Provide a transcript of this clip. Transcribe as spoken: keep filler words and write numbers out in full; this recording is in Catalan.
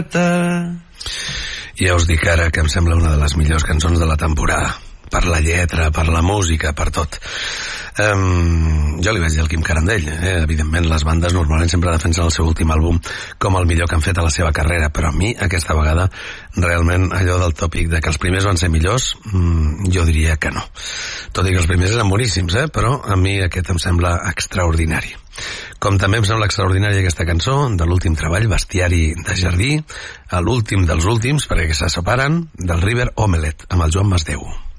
Ja us dic ara que em sembla una de les millors cançons de la temporada. Per la lletra, per la música, per tot. Um, jo li vaig dir al Quim Carandell, eh? Evidentment les bandes normalment sempre defensen el seu últim àlbum com el millor que han fet a la seva carrera, però a mi aquesta vegada realment allò del tòpic de que els primers van ser millors, mm, jo diria que no. Tot i que els primers eren boníssims, eh? Però a mi aquest em sembla extraordinari. Com també em sembla extraordinària aquesta cançó de l'últim treball, Bestiari de jardí, a l'últim dels últims, perquè se separen, del River Omelette, amb el Joan Masdeu.